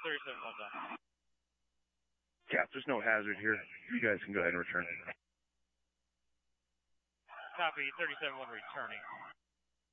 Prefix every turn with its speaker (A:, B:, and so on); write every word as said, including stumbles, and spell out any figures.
A: thirty-seven one down.
B: Cap, there's no hazard here. You guys can go ahead and return.
A: Copy, thirty-seven one returning.